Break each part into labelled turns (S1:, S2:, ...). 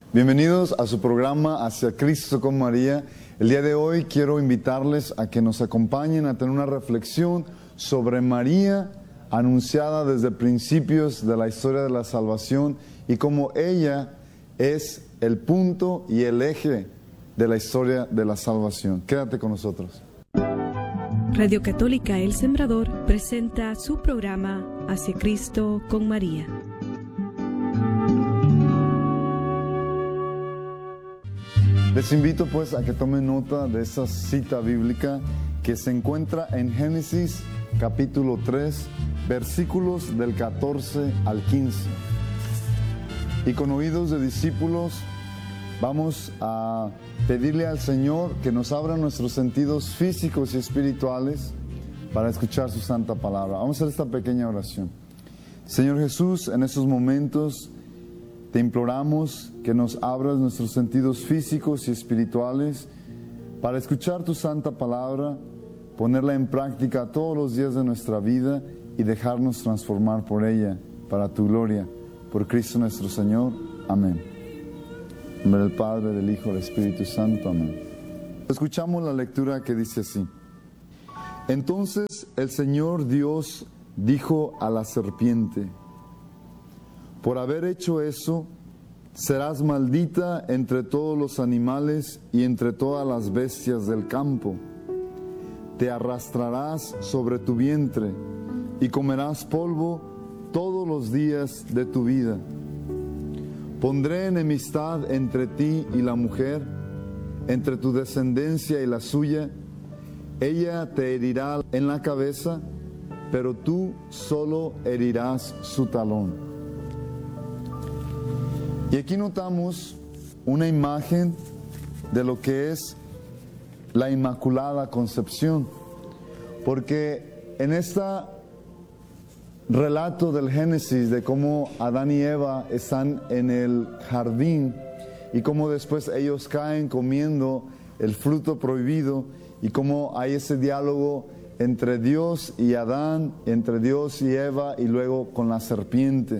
S1: Bienvenidos a su programa Hacia Cristo con María. El día de hoy quiero invitarles a que nos acompañen a tener una reflexión sobre María, anunciada desde principios de la historia de la salvación y cómo ella es el punto y el eje de la historia de la salvación. Quédate con nosotros.
S2: Radio Católica El Sembrador presenta su programa Hacia Cristo con María.
S1: Les invito pues a que tomen nota de esa cita bíblica que se encuentra en Génesis capítulo 3, versículos del 14 al 15. Y con oídos de discípulos vamos a pedirle al Señor que nos abra nuestros sentidos físicos y espirituales para escuchar su santa palabra. Vamos a hacer esta pequeña oración. Señor Jesús, en estos momentos te imploramos que nos abras nuestros sentidos físicos y espirituales para escuchar tu santa palabra, ponerla en práctica todos los días de nuestra vida y dejarnos transformar por ella, para tu gloria, por Cristo nuestro Señor. Amén. En nombre del Padre, del Hijo, del Espíritu Santo. Amén. Escuchamos la lectura que dice así. Entonces el Señor Dios dijo a la serpiente: por haber hecho eso, serás maldita entre todos los animales y entre todas las bestias del campo. Te arrastrarás sobre tu vientre y comerás polvo todos los días de tu vida. Pondré enemistad entre ti y la mujer, entre tu descendencia y la suya. Ella te herirá en la cabeza, pero tú solo herirás su talón. Y aquí notamos una imagen de lo que es la Inmaculada Concepción, porque en este relato del Génesis de cómo Adán y Eva están en el jardín y cómo después ellos caen comiendo el fruto prohibido y cómo hay ese diálogo entre Dios y Adán, entre Dios y Eva y luego con la serpiente.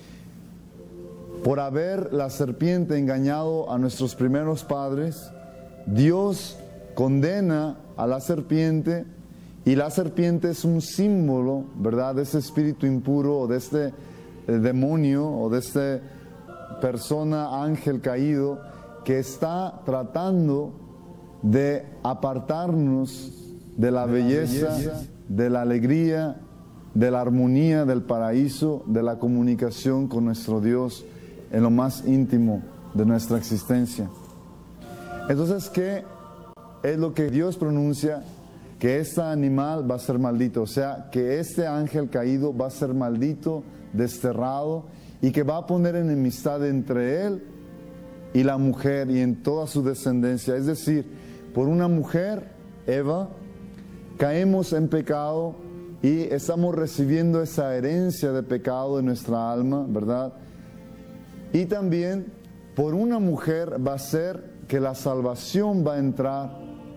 S1: Por haber la serpiente engañado a nuestros primeros padres, Dios condena a la serpiente, y la serpiente es un símbolo, ¿verdad?, de ese espíritu impuro o de este demonio o de esta persona, ángel caído, que está tratando de apartarnos de la belleza, de la alegría, de la armonía del paraíso, de la comunicación con nuestro Dios en lo más íntimo de nuestra existencia. Entonces, ¿qué es lo que Dios pronuncia? Que este animal va a ser maldito, o sea, que este ángel caído va a ser maldito, desterrado, y que va a poner enemistad entre él y la mujer y en toda su descendencia. Es decir, por una mujer, Eva, caemos en pecado y estamos recibiendo esa herencia de pecado en nuestra alma, ¿verdad? Y también por una mujer va a ser que la salvación va a entrar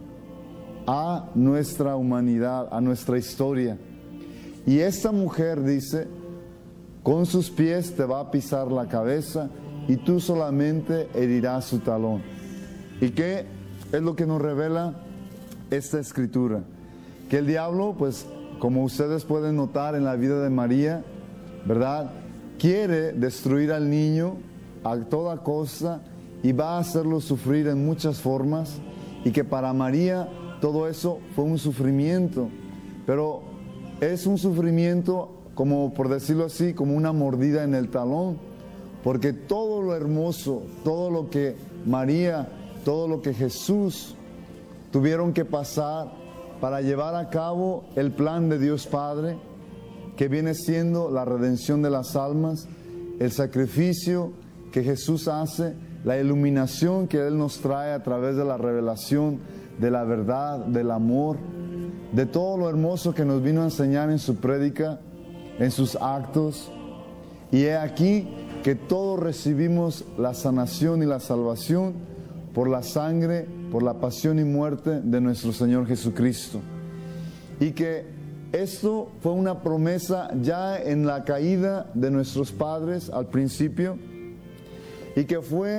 S1: a nuestra humanidad, a nuestra historia. Y esta mujer dice, con sus pies te va a pisar la cabeza y tú solamente herirás su talón. ¿Y qué es lo que nos revela esta escritura? Que el diablo, pues como ustedes pueden notar en la vida de María, ¿verdad?, quiere destruir al niño a toda costa y va a hacerlo sufrir en muchas formas, y que para María todo eso fue un sufrimiento, pero es un sufrimiento, como por decirlo así, como una mordida en el talón, porque todo lo hermoso, todo lo que María, todo lo que Jesús tuvieron que pasar para llevar a cabo el plan de Dios Padre, que viene siendo la redención de las almas, el sacrificio que Jesús hace, la iluminación que Él nos trae a través de la revelación de la verdad, del amor, de todo lo hermoso que nos vino a enseñar en su prédica, en sus actos. Y he aquí que todos recibimos la sanación y la salvación por la sangre, por la pasión y muerte de nuestro Señor Jesucristo. Y que esto fue una promesa ya en la caída de nuestros padres al principio, y que fue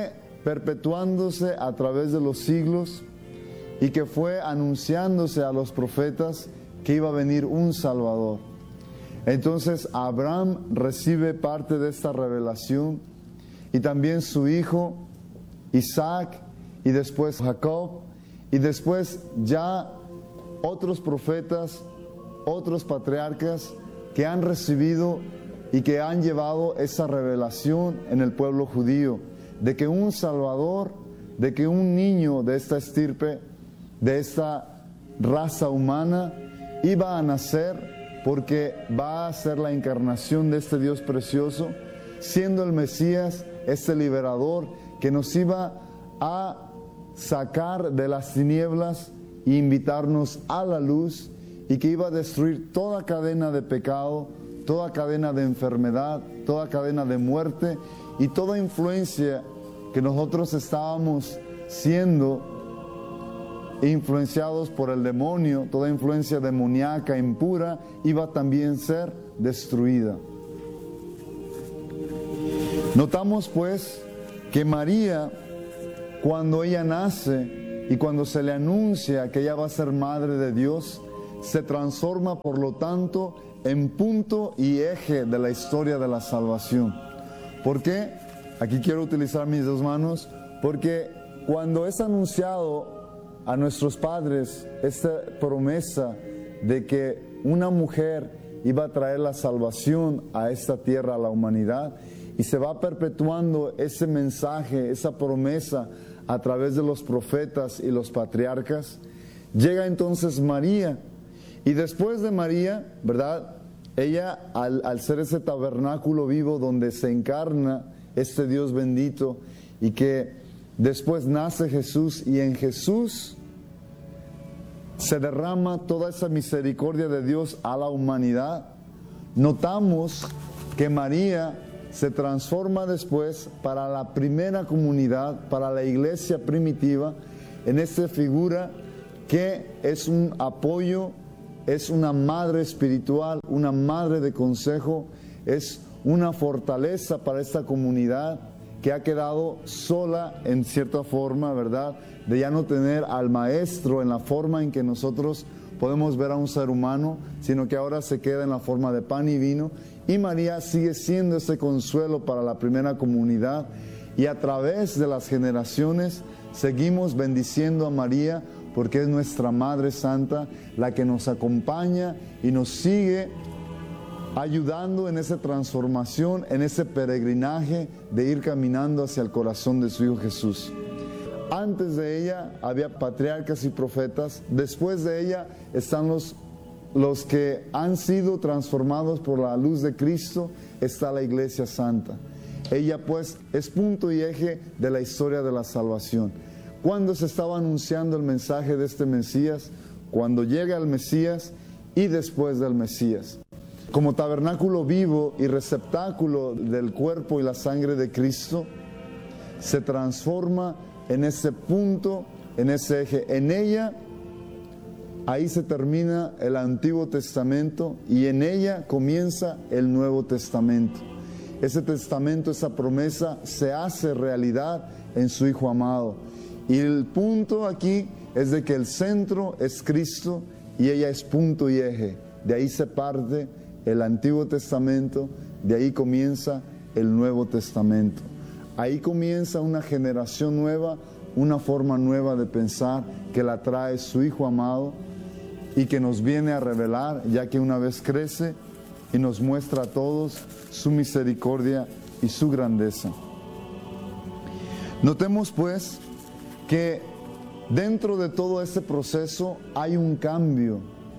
S1: perpetuándose a través de los siglos y que fue anunciándose a los profetas que iba a venir un Salvador. Entonces Abraham recibe parte de esta revelación y también su hijo Isaac y después Jacob y después ya otros profetas, otros patriarcas que han recibido y que han llevado esa revelación en el pueblo judío de que un Salvador, de que un niño de esta estirpe, de esta raza humana iba a nacer porque va a ser la encarnación de este Dios precioso, siendo el Mesías, este liberador que nos iba a sacar de las tinieblas e invitarnos a la luz, y que iba a destruir toda cadena de pecado, toda cadena de enfermedad, toda cadena de muerte y toda influencia que nosotros estábamos siendo influenciados por el demonio, toda influencia demoníaca impura iba también a ser destruida. Notamos pues que María, cuando ella nace y cuando se le anuncia que ella va a ser madre de Dios, se transforma por lo tanto en punto y eje de la historia de la salvación. ¿Por qué? Aquí quiero utilizar mis dos manos, porque cuando es anunciado a nuestros padres esta promesa de que una mujer iba a traer la salvación a esta tierra, a la humanidad, y se va perpetuando ese mensaje, esa promesa a través de los profetas y los patriarcas, llega entonces María, y después de María, ¿verdad? Ella, al ser ese tabernáculo vivo donde se encarna este Dios bendito, y que después nace Jesús, y en Jesús se derrama toda esa misericordia de Dios a la humanidad. Notamos que María se transforma después para la primera comunidad, para la iglesia primitiva, en esta figura que es un apoyo, es una madre espiritual, una madre de consejo, es una fortaleza para esta comunidad que ha quedado sola en cierta forma, ¿verdad? De ya no tener al maestro en la forma en que nosotros podemos ver a un ser humano, sino que ahora se queda en la forma de pan y vino. Y María sigue siendo ese consuelo para la primera comunidad, y a través de las generaciones seguimos bendiciendo a María porque es nuestra Madre Santa, la que nos acompaña y nos sigue ayudando en esa transformación, en ese peregrinaje de ir caminando hacia el corazón de su Hijo Jesús. Antes de ella había patriarcas y profetas, después de ella están los que han sido transformados por la luz de Cristo, está la Iglesia Santa. Ella pues es punto y eje de la historia de la salvación. Cuando se estaba anunciando el mensaje de este Mesías, cuando llega el Mesías y después del Mesías. Como tabernáculo vivo y receptáculo del cuerpo y la sangre de Cristo, se transforma en ese punto, en ese eje. En ella, ahí se termina el Antiguo Testamento y en ella comienza el Nuevo Testamento. Ese testamento, esa promesa se hace realidad en su Hijo amado. Y el punto aquí es de que el centro es Cristo y ella es punto y eje. De ahí se parte el Antiguo Testamento, de ahí comienza el Nuevo Testamento. Ahí comienza una generación nueva, una forma nueva de pensar que la trae su Hijo amado y que nos viene a revelar, ya que una vez crece y nos muestra a todos su misericordia y su grandeza. Notemos pues que dentro de todo este proceso hay un cambio.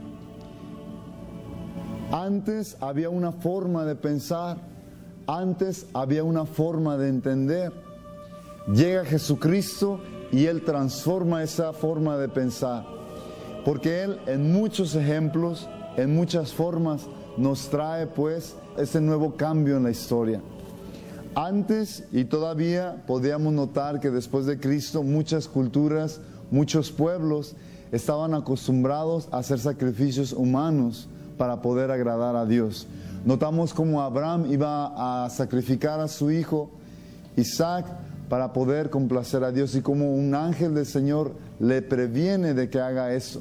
S1: Antes había una forma de pensar, antes había una forma de entender. Llega Jesucristo y Él transforma esa forma de pensar, porque Él en muchos ejemplos, en muchas formas, nos trae pues ese nuevo cambio en la historia. Antes, y todavía podíamos notar que después de Cristo muchas culturas, muchos pueblos estaban acostumbrados a hacer sacrificios humanos para poder agradar a Dios. Notamos cómo Abraham iba a sacrificar a su hijo Isaac para poder complacer a Dios, y como un ángel del Señor le previene de que haga eso.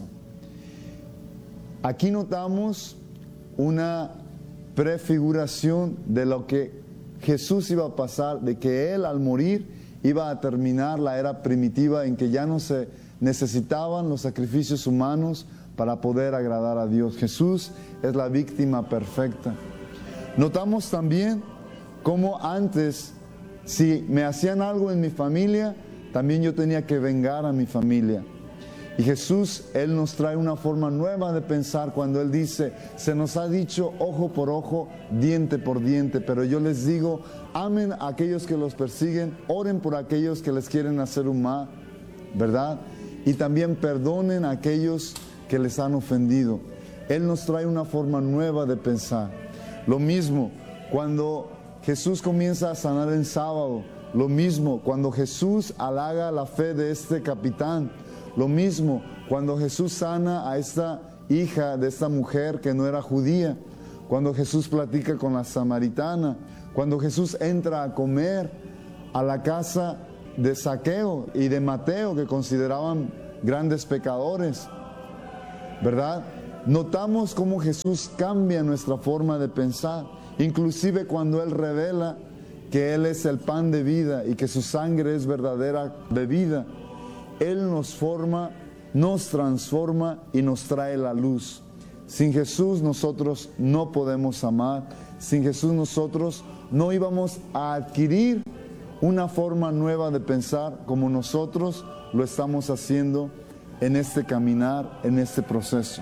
S1: Aquí notamos una prefiguración de lo que Jesús iba a pasar, de que Él al morir iba a terminar la era primitiva en que ya no se necesitaban los sacrificios humanos para poder agradar a Dios. Jesús es la víctima perfecta. Notamos también cómo antes, si me hacían algo en mi familia, también yo tenía que vengar a mi familia. Y Jesús, Él nos trae una forma nueva de pensar cuando Él dice, se nos ha dicho ojo por ojo, diente por diente, pero yo les digo, amen a aquellos que los persiguen, oren por aquellos que les quieren hacer un mal, ¿verdad? Y también perdonen a aquellos que les han ofendido. Él nos trae una forma nueva de pensar. Lo mismo cuando Jesús comienza a sanar en sábado, lo mismo cuando Jesús halaga la fe de este capitán, lo mismo cuando Jesús sana a esta hija de esta mujer que no era judía, cuando Jesús platica con la samaritana, cuando Jesús entra a comer a la casa de Zaqueo y de Mateo, que consideraban grandes pecadores, ¿verdad? Notamos cómo Jesús cambia nuestra forma de pensar, inclusive cuando Él revela que Él es el pan de vida y que su sangre es verdadera bebida. Él nos forma, nos transforma y nos trae la luz. Sin Jesús nosotros no podemos amar. Sin Jesús nosotros no íbamos a adquirir una forma nueva de pensar como nosotros lo estamos haciendo en este caminar, en este proceso.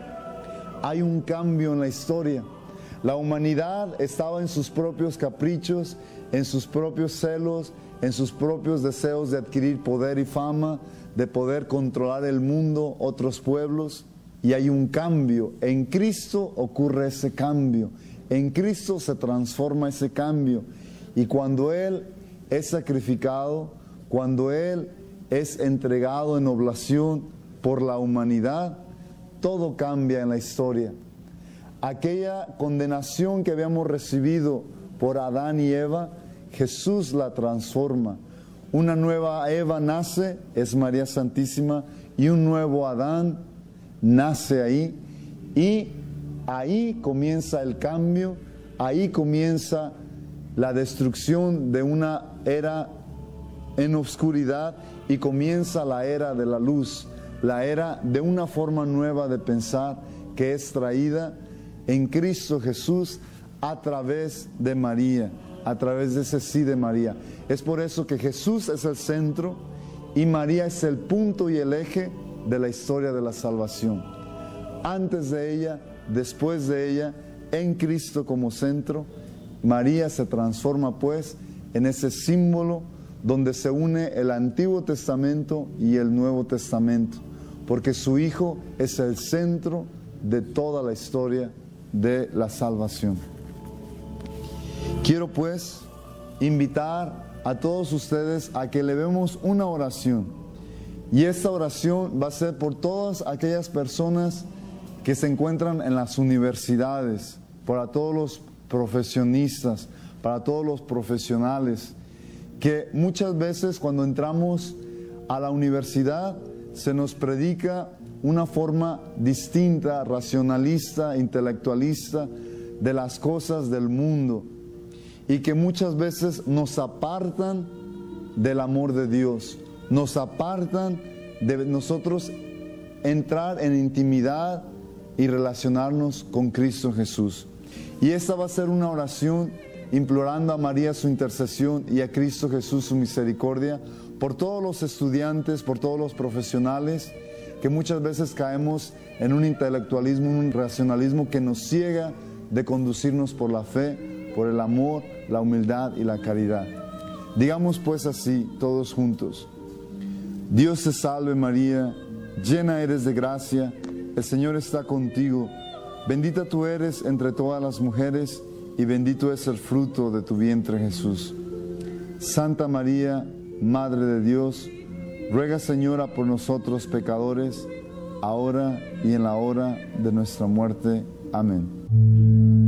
S1: Hay un cambio en la historia. La humanidad estaba en sus propios caprichos, en sus propios celos, en sus propios deseos de adquirir poder y fama, de poder controlar el mundo, otros pueblos, y hay un cambio. En Cristo ocurre ese cambio, en Cristo se transforma ese cambio, y cuando Él es sacrificado, cuando Él es entregado en oblación por la humanidad, todo cambia en la historia. Aquella condenación que habíamos recibido por Adán y Eva, Jesús la transforma. Una nueva Eva nace, es María Santísima, y un nuevo Adán nace ahí. Y ahí comienza el cambio, ahí comienza la destrucción de una era en oscuridad y comienza la era de la luz, la era de una forma nueva de pensar que es traída en Cristo Jesús a través de María, a través de ese sí de María. Es por eso que Jesús es el centro y María es el punto y el eje de la historia de la salvación. Antes de ella, después de ella, en Cristo como centro, María se transforma pues en ese símbolo donde se une el Antiguo Testamento y el Nuevo Testamento, porque su Hijo es el centro de toda la historia de la salvación. Quiero pues invitar a todos ustedes a que elevemos una oración, y esta oración va a ser por todas aquellas personas que se encuentran en las universidades, para todos los profesionistas, para todos los profesionales, que muchas veces cuando entramos a la universidad se nos predica una forma distinta, racionalista, intelectualista de las cosas del mundo, y que muchas veces nos apartan del amor de Dios, nos apartan de nosotros entrar en intimidad y relacionarnos con Cristo Jesús. Y esta va a ser una oración implorando a María su intercesión y a Cristo Jesús su misericordia por todos los estudiantes, por todos los profesionales, que muchas veces caemos en un intelectualismo, un racionalismo que nos ciega de conducirnos por la fe, por el amor, la humildad y la caridad. Digamos pues así, todos juntos: Dios te salve María, llena eres de gracia, el Señor está contigo, bendita tú eres entre todas las mujeres, y bendito es el fruto de tu vientre Jesús. Santa María, Madre de Dios, ruega Señora por nosotros pecadores, ahora y en la hora de nuestra muerte. Amén.